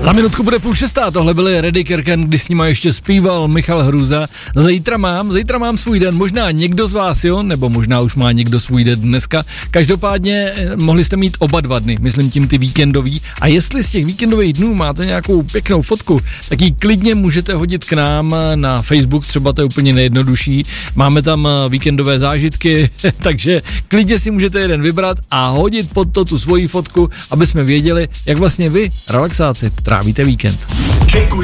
Za minutku bude 5:30, tohle byly Ready Kirken, kdy s nima ještě zpíval Michal Hruza. Zítra mám svůj den, možná někdo z vás, jo, nebo možná už má někdo svůj den dneska. Každopádně mohli jste mít oba 2 dny, myslím tím ty víkendový. A jestli z těch víkendových dnů máte nějakou pěknou fotku, tak ji klidně můžete hodit k nám na Facebook, třeba to je úplně nejjednodušší. Máme tam víkendové zážitky, takže klidně si můžete jeden vybrat a hodit pod to tu svoji fotku, aby jsme věděli, jak vlastně vy relaxáci trávíte víkend.